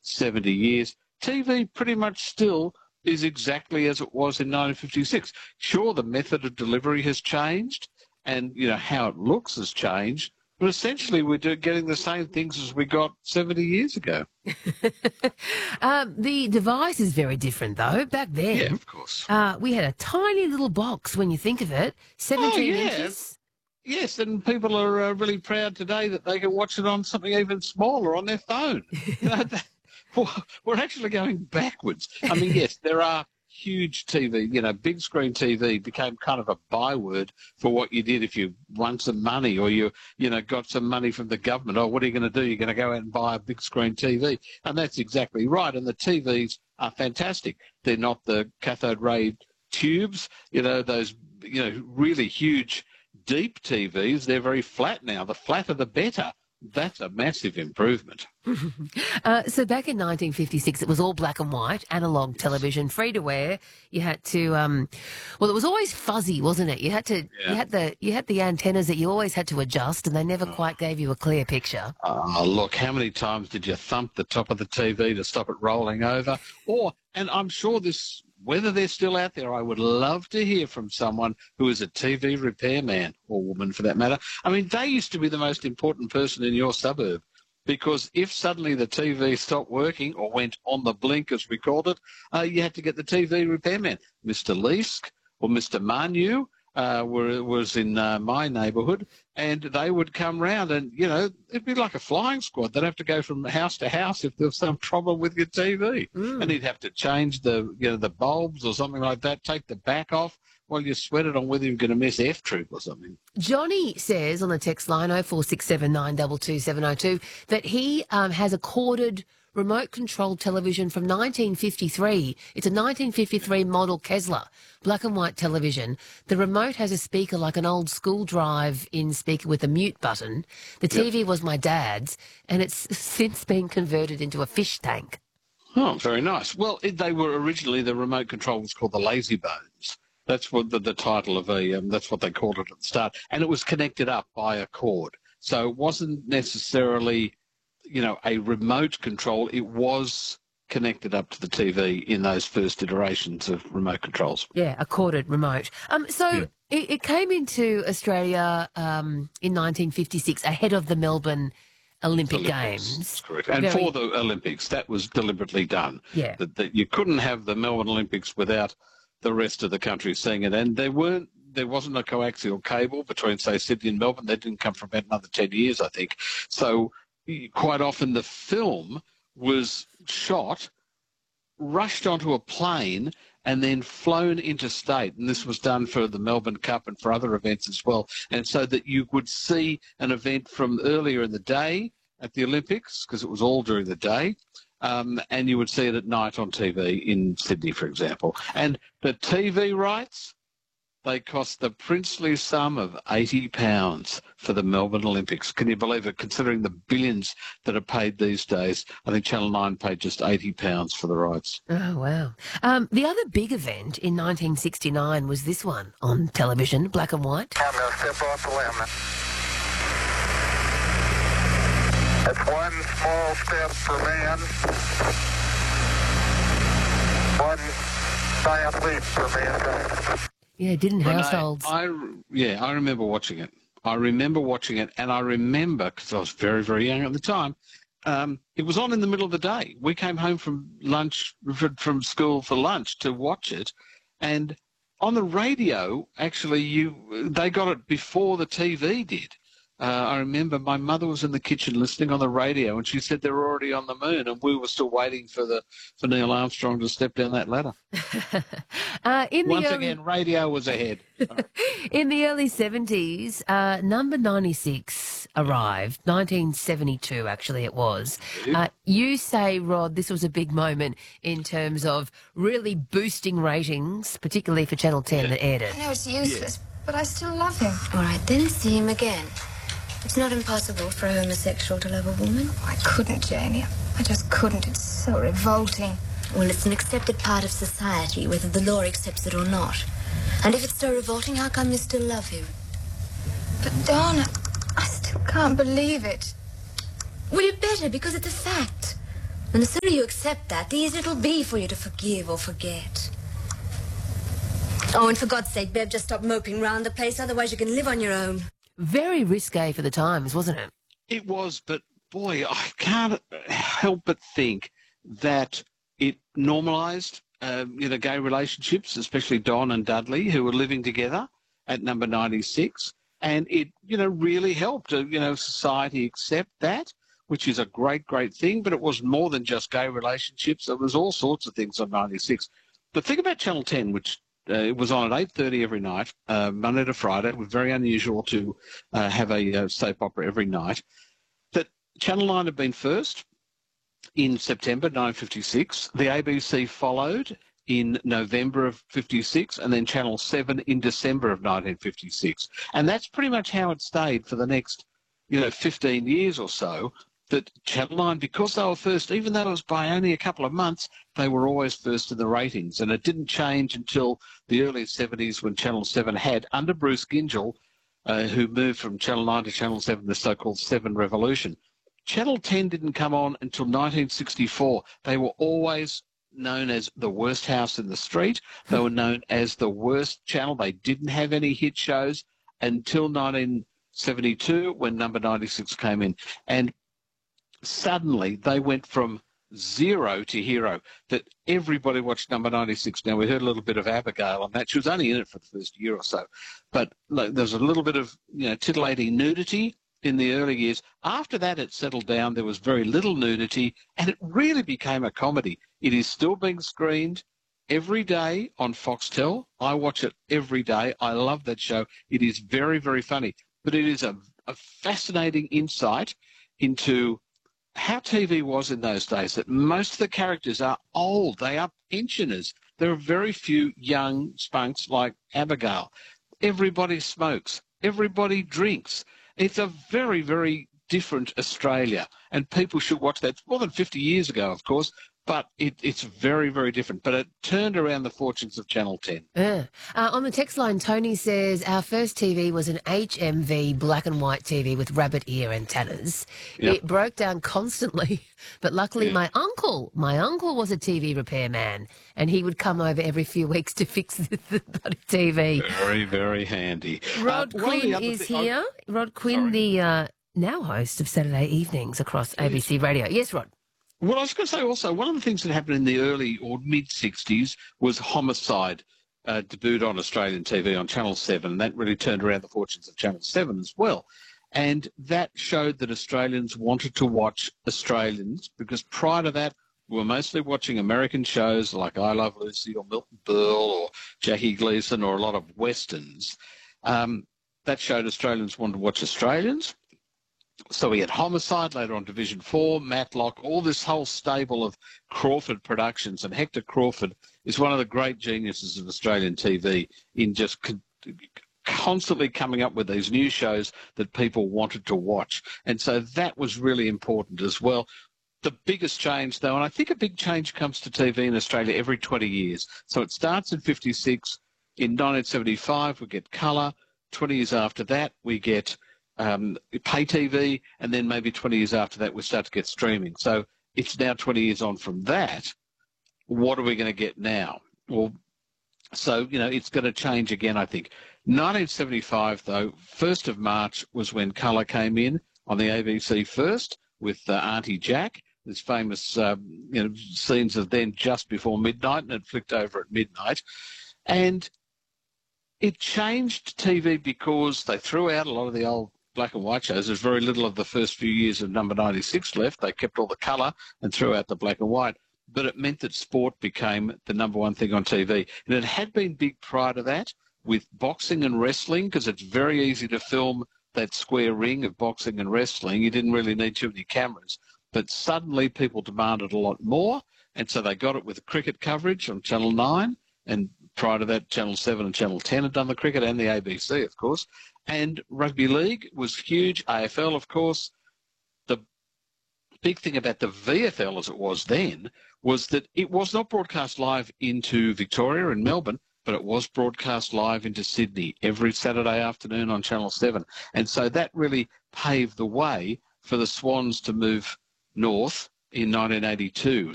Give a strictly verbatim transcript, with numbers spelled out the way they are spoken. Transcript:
seventy years, T V pretty much still is exactly as it was in nineteen fifty-six. Sure, the method of delivery has changed and, you know, how it looks has changed, but essentially we're do, getting the same things as we got seventy years ago. um, the device is very different, though. Back then, yeah, of course, uh, we had a tiny little box when you think of it, seventeen oh, yeah. inches. Yes, and people are uh, really proud today that they can watch it on something even smaller on their phone. You know, that, we're actually going backwards. I mean, yes, there are huge T V, you know, big screen T V became kind of a byword for what you did if you won some money or you, you know, got some money from the government. Oh, what are you going to do? You're going to go out and buy a big screen T V. And that's exactly right. And the T Vs are fantastic. They're not the cathode ray tubes, you know, those, you know, really huge, deep T Vs. They're very flat now. The flatter, the better. That's a massive improvement. uh, so back in nineteen fifty-six, it was all black and white, analogue television, free to wear. You had to, um, well, it was always fuzzy, wasn't it? You had to, yeah. you had the, you had the antennas that you always had to adjust, and they never oh. quite gave you a clear picture. Oh, look, how many times did you thump the top of the T V to stop it rolling over? Or, and I'm sure this, whether they're still out there, I would love to hear from someone who is a T V repairman or woman for that matter. I mean, they used to be the most important person in your suburb because if suddenly the T V stopped working or went on the blink, as we called it, uh, you had to get the T V repairman. Mister Leask or Mister Manu uh, were, was in uh, my neighbourhood, and they would come round and, you know, it'd be like a flying squad. They'd have to go from house to house if there was some problem with your T V. Mm. And he'd have to change the, you know, the bulbs or something like that, take the back off while you sweated on whether you're going to miss F-Troop or something. Johnny says on the text line oh four six seven nine two two seven oh two that he um, has a corded remote-controlled television from nineteen fifty-three. It's a nineteen fifty-three model Kessler, black and white television. The remote has a speaker like an old school drive-in speaker with a mute button. The T V yep. was my dad's, and it's since been converted into a fish tank. Oh, very nice. Well, it, they were originally, the remote control was called the Lazy Bones. That's what the, the title of a, um, that's what they called it at the start. And it was connected up by a cord. So it wasn't necessarily, you know, a remote control. It was connected up to the T V in those first iterations of remote controls. Yeah, a corded remote. Um, so yeah. it, it came into Australia um, in nineteen fifty-six ahead of the Melbourne Olympic Olympics, Games. That's correct. And Very... for the Olympics, that was deliberately done. Yeah. That, that you couldn't have the Melbourne Olympics without the rest of the country seeing it. And there weren't, there wasn't a coaxial cable between, say, Sydney and Melbourne. That didn't come for about another ten years, I think. So quite often the film was shot, rushed onto a plane, and then flown interstate. And this was done for the Melbourne Cup and for other events as well. And so that you would see an event from earlier in the day at the Olympics, because it was all during the day, um, and you would see it at night on T V in Sydney, for example. And the T V rights, they cost the princely sum of eighty pounds for the Melbourne Olympics. Can you believe it, considering the billions that are paid these days? I think Channel nine paid just eighty pounds for the rights. Oh, wow. Um, the other big event in nineteen sixty-nine was this one on television, black and white. I'm going to step off the limb. It's one small step for man, one giant leap for mankind. Yeah, didn't households? I, I, yeah, I remember watching it. I remember watching it, and I remember, because I was very, very young at the time, um, it was on in the middle of the day. We came home from lunch, from school for lunch to watch it, and on the radio, actually, you they got it before the T V did. Uh, I remember my mother was in the kitchen listening on the radio, and she said they were already on the moon, and we were still waiting for the for Neil Armstrong to step down that ladder. uh, in Once the early... again, radio was ahead. In the early seventies, uh, number ninety-six arrived, nineteen seventy-two actually it was. Uh, you say, Rod, this was a big moment in terms of really boosting ratings, particularly for Channel ten yeah. that aired it. I know it's useless, yeah. but I still love him. All right, then see him again. It's not impossible for a homosexual to love a woman. I couldn't, Janie. I just couldn't. It's so revolting. Well, it's an accepted part of society, whether the law accepts it or not. And if it's so revolting, how come you still love him? But, Donna, I still can't believe it. Well, you better, because it's a fact. And the sooner you accept that, the easier it'll be for you to forgive or forget. Oh, and for God's sake, Bev, just stop moping round the place, otherwise you can live on your own. Very risque for the times, wasn't it? It was, but boy, I can't help but think that it normalised, um, you know, gay relationships, especially Don and Dudley, who were living together at number ninety-six, and it, you know, really helped, uh, you know, society accept that, which is a great, great thing. But it was more than just gay relationships. There was all sorts of things on ninety-six. The thing about Channel ten, which uh, it was on at eight thirty every night, uh, Monday to Friday. It was very unusual to uh, have a uh, soap opera every night. That Channel nine had been first in September nineteen fifty-six. The A B C followed in November of fifty-six, and then Channel seven in December of nineteen fifty-six. And that's pretty much how it stayed for the next, you know, fifteen years or so, that Channel nine, because they were first, even though it was by only a couple of months, they were always first in the ratings. And it didn't change until the early seventies when Channel seven had, under Bruce Gyngell, uh, who moved from Channel nine to Channel seven, the so-called Seven Revolution. Channel ten didn't come on until nineteen sixty-four. They were always known as the worst house in the street. They were known as the worst channel. They didn't have any hit shows until nineteen seventy-two, when number ninety-six came in. And suddenly they went from zero to hero, that everybody watched number ninety-six. Now, we heard a little bit of Abigail on that. She was only in it for the first year or so. But like, there's a little bit of, you know, titillating nudity in the early years. After that, it settled down. There was very little nudity, and it really became a comedy. It is still being screened every day on Foxtel. I watch it every day. I love that show. It is very, very funny. But it is a, a fascinating insight into how T V was in those days, that most of the characters are old. They are pensioners. There are very few young spunks like Abigail. Everybody smokes. Everybody drinks. It's a very, very different Australia, and people should watch that. It's more than fifty years ago, of course, but it, it's very, very different. But it turned around the fortunes of Channel ten. Yeah. Uh, on the text line, Tony says, our first T V was an H M V black and white T V with rabbit ear antennas. Yep. It broke down constantly, but luckily Yeah. my uncle, my uncle was a T V repairman, and he would come over every few weeks to fix the, the bloody T V. Very, very handy. Rod Uh, one of the Quinn other is thi- I- here. Rod Quinn, Sorry. the uh, now host of Saturday evenings across A B C Radio. Yes, Rod. Well, I was going to say also, one of the things that happened in the early or mid-sixties was Homicide uh, debuted on Australian T V on Channel seven, and that really turned around the fortunes of Channel seven as well. And that showed that Australians wanted to watch Australians, because prior to that, we were mostly watching American shows like I Love Lucy or Milton Berle or Jackie Gleason or a lot of Westerns. Um, that showed Australians wanted to watch Australians. So we had Homicide, later on Division four, Matlock, all this whole stable of Crawford productions. And Hector Crawford is one of the great geniuses of Australian T V in just con- constantly coming up with these new shows that people wanted to watch. And so that was really important as well. The biggest change, though, and I think a big change comes to T V in Australia every twenty years. So it starts in fifty-six. In nineteen seventy-five, we get colour. twenty years after that, we get Um, pay T V, and then maybe twenty years after that we start to get streaming. So it's now twenty years on from that. What are we going to get now? Well, so, you know, it's going to change again, I think. nineteen seventy-five, though, first of March was when colour came in on the A B C first with uh, Auntie Jack. There's famous um, you know, scenes of then just before midnight, and it flicked over at midnight. And it changed T V because they threw out a lot of the old black and white shows. There's very little of the first few years of number ninety-six left. They kept all the colour and threw out the black and white. But it meant that sport became the number one thing on T V. And it had been big prior to that with boxing and wrestling, because it's very easy to film that square ring of boxing and wrestling. You didn't really need too many cameras. But suddenly people demanded a lot more, and so they got it with cricket coverage on Channel nine, and prior to that, Channel seven and Channel ten had done the cricket, and the A B C, of course. And rugby league was huge. A F L, of course. The big thing about the V F L, as it was then, was that it was not broadcast live into Victoria and Melbourne, but it was broadcast live into Sydney every Saturday afternoon on Channel seven. And so that really paved the way for the Swans to move north in nineteen eighty-two.